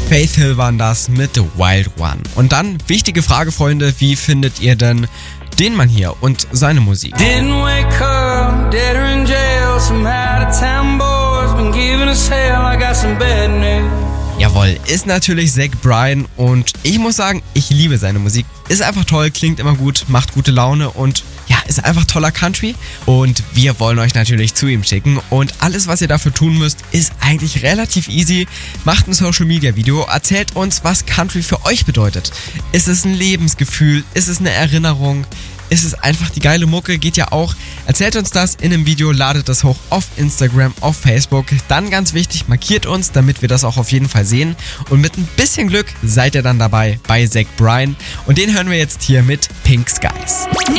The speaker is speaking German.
Faith Hill waren das mit The Wild One. Und dann, wichtige Frage, Freunde, wie findet ihr denn den Mann hier und seine Musik? Didn't wake up, dead or in jail. Some out-of-town boys been giving us hell. I got some bad news. Jawohl, ist natürlich Zach Bryan und ich muss sagen, ich liebe seine Musik. Ist einfach toll, klingt immer gut, macht gute Laune und ja, ist einfach toller Country. Und wir wollen euch natürlich zu ihm schicken und alles, was ihr dafür tun müsst, ist eigentlich relativ easy. Macht ein Social-Media-Video, erzählt uns, was Country für euch bedeutet. Ist es ein Lebensgefühl? Ist es eine Erinnerung? Ist es einfach die geile Mucke? Geht ja auch. Erzählt uns das in einem Video, ladet das hoch auf Instagram, auf Facebook. Dann ganz wichtig, markiert uns, damit wir das auch auf jeden Fall sehen. Und mit ein bisschen Glück seid ihr dann dabei bei Zach Bryan. Und den hören wir jetzt hier mit Pink Skies.